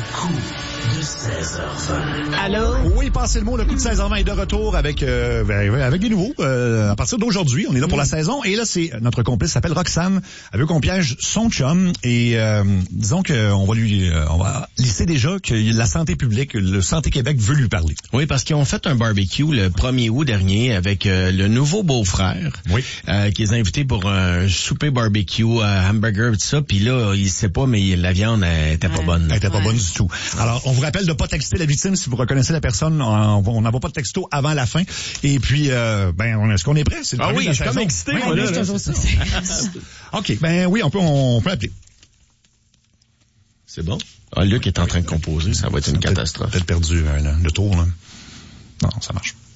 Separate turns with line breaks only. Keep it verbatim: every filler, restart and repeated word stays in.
coup de seize heures vingt.
Allô?
Oui, passez le mot, le coup de seize heures vingt est de retour avec euh, avec des nouveaux. Euh, à partir d'aujourd'hui, on est là pour la saison. Et là, c'est notre complice s'appelle Roxane. Elle veut qu'on piège son chum. Et euh, disons qu'on va lui, euh, on va lisser déjà que la santé publique, le Santé Québec veut lui parler.
Oui, parce qu'ils ont fait un barbecue le premier août dernier avec euh, le nouveau beau-frère.
Oui.
Euh, qui les a invités pour un souper barbecue, euh, hamburger, tout ça. Puis là, il sait pas, mais la viande elle, était pas
Ouais.
bonne.
Elle était pas
Ouais.
bonne du tout. Alors, on vous rappelle de pas texter la victime si vous reconnaissez la personne. On n'envoie pas de texto avant la fin. Et puis, euh, ben, on- est-ce qu'on est prêt? C'est le
Ah
premier
oui,
de la
je suis comme
saison.
excité,
Oui,
moi, là,
je
là,
toujours
c'est
ça.
ça.
OK, ben oui, on peut, on peut appeler.
C'est bon? Ah, Luc est en train de composer, ça va être une
Peut-être-
catastrophe.
Peut-être perdu euh, le, le tour, là. Non, ça marche.